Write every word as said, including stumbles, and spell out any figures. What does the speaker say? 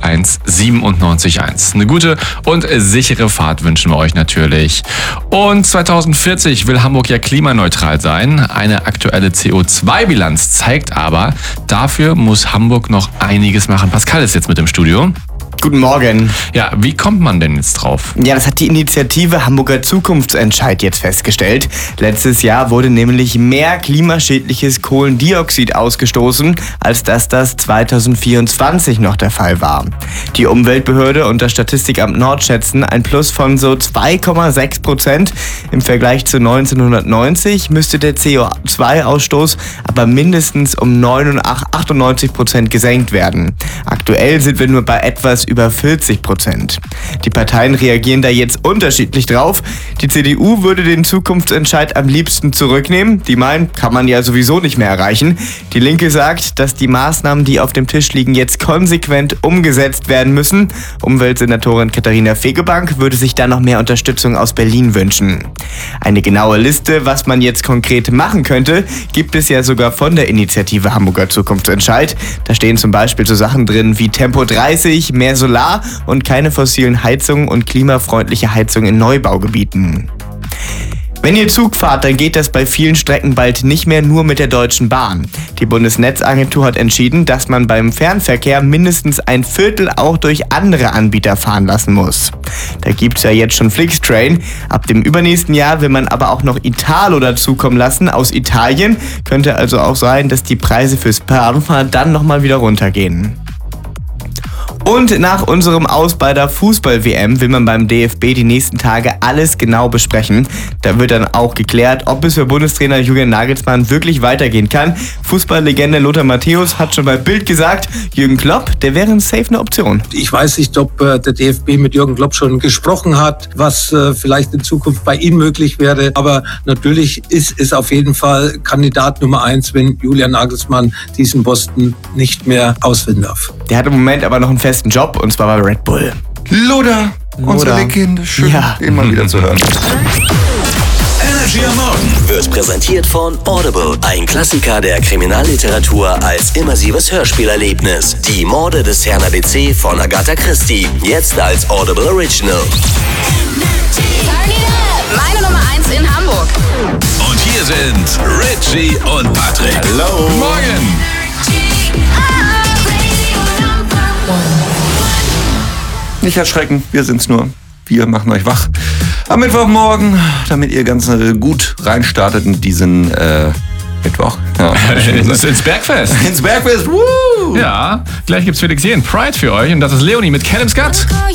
eins siebenundneunzig eins. Eine gute und sichere Fahrt wünschen wir euch natürlich. Und zweitausendvierzig will Hamburg ja klimaneutral sein. Eine aktuelle C O zwei Bilanz zeigt aber, dafür muss Hamburg noch einiges machen. Pascal ist jetzt mit im Studio. Guten Morgen. Ja, wie kommt man denn jetzt drauf? Ja, das hat die Initiative Hamburger Zukunftsentscheid jetzt festgestellt. Letztes Jahr wurde nämlich mehr klimaschädliches Kohlendioxid ausgestoßen, als dass das zweitausendvierundzwanzig noch der Fall war. Die Umweltbehörde und das Statistikamt Nord schätzen ein Plus von so zwei Komma sechs Prozent. Im Vergleich zu neunzehnhundertneunzig müsste der C O zwei Ausstoß aber mindestens um achtundneunzig Prozent gesenkt werden. Aktuell sind wir nur bei etwas über vierzig Prozent. Die Parteien reagieren da jetzt unterschiedlich drauf. Die C D U würde den Zukunftsentscheid am liebsten zurücknehmen. Die meinen, kann man ja sowieso nicht mehr erreichen. Die Linke sagt, dass die Maßnahmen, die auf dem Tisch liegen, jetzt konsequent umgesetzt werden müssen. Umweltsenatorin Katharina Fegebank würde sich da noch mehr Unterstützung aus Berlin wünschen. Eine genaue Liste, was man jetzt konkret machen könnte, gibt es ja sogar von der Initiative Hamburger Zukunftsentscheid. Da stehen zum Beispiel so Sachen drin wie Tempo dreißig, mehr Solar und keine fossilen Heizungen und klimafreundliche Heizungen in Neubaugebieten. Wenn ihr Zug fahrt, dann geht das bei vielen Strecken bald nicht mehr nur mit der Deutschen Bahn. Die Bundesnetzagentur hat entschieden, dass man beim Fernverkehr mindestens ein Viertel auch durch andere Anbieter fahren lassen muss. Da gibt's ja jetzt schon Flixtrain. Ab dem übernächsten Jahr will man aber auch noch Italo dazukommen lassen aus Italien. Könnte also auch sein, dass die Preise fürs Fernfahren dann nochmal wieder runtergehen. Und nach unserem Aus bei der Fußball-W M will man beim D F B die nächsten Tage alles genau besprechen. Da wird dann auch geklärt, ob es für Bundestrainer Julian Nagelsmann wirklich weitergehen kann. Fußballlegende Lothar Matthäus hat schon bei Bild gesagt, Jürgen Klopp, der wäre safe eine Option. Ich weiß nicht, ob äh, der D F B mit Jürgen Klopp schon gesprochen hat, was äh, vielleicht in Zukunft bei ihm möglich wäre. Aber natürlich ist es auf jeden Fall Kandidat Nummer eins, wenn Julian Nagelsmann diesen Posten nicht mehr ausführen darf. Der hat im Moment aber noch einen festen Job, und zwar bei Red Bull. Lothar, unsere Legende, schön, Ja. ihn mal wieder zu hören. Energy am Morgen wird präsentiert von Audible, ein Klassiker der Kriminalliteratur als immersives Hörspielerlebnis. Die Morde des Herrn A B C von Agatha Christie, jetzt als Audible Original. Meine Nummer eins in Hamburg. Und hier sind Richie und Patrick. Hallo. Guten Morgen. Nicht erschrecken, wir sind's nur. Wir machen euch wach am Mittwochmorgen, damit ihr ganz äh, gut reinstartet in diesen äh, Mittwoch. Ja, ins, ins Bergfest. ins Bergfest. Woo! Ja, gleich gibt's Felix hier in Pride für euch und das ist Leonie mit Callum Scott.